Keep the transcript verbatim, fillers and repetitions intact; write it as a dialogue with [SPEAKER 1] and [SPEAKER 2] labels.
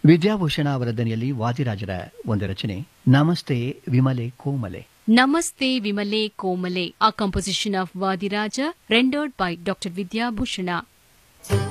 [SPEAKER 1] ವಿದ್ಯಾಭೂಷಣ ಅವರ ದನಿಯಲ್ಲಿ ವಾದಿರಾಜರ ಒಂದು ರಚನೆ ನಮಸ್ತೆ ವಿಮಲೆ ಕೋಮಲೆ.
[SPEAKER 2] ನಮಸ್ತೆ ವಿಮಲೆ ಕೋಮಲೆ, a composition of Vadiraj rendered by Doctor Vidyabhushana.